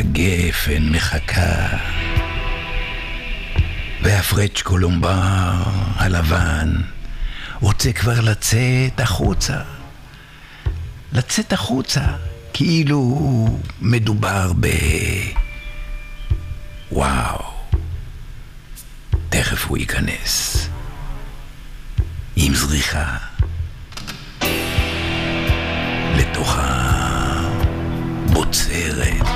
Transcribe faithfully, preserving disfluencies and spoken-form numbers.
הגפן מחכה, והפרץ' קולומבר הלבן רוצה כבר לצאת החוצה, לצאת החוצה, כאילו מדובר ב... וואו, תכף הוא ייכנס עם זריחה לתוך הבוצרת.